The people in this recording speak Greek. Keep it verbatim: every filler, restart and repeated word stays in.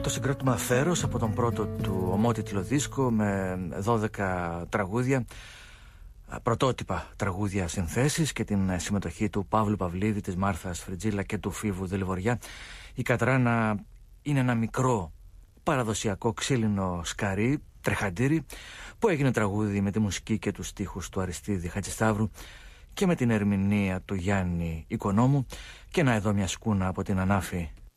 το συγκρότημα Φέρος από τον πρώτο του ομότιτλο δίσκο με δώδεκα τραγούδια, πρωτότυπα τραγούδια συνθέσεις και την συμμετοχή του Παύλου Παυλίδη, της Μάρθας Φριτζίλα και του Φίβου Δελιβοριά. Η Κατράνα είναι ένα μικρό παραδοσιακό ξύλινο σκαρί, τρεχαντήρι, που έγινε τραγούδι με τη μουσική και τους στίχους του Αριστίδη Χατζησταύρου και με την ερμηνεία του Γιάννη Οικονόμου. Και να εδώ μια σκούνα από την Ανάφη